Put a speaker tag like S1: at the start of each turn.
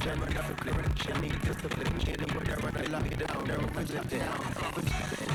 S1: She need discipline. She the word I run, I lock it down. Never push it down.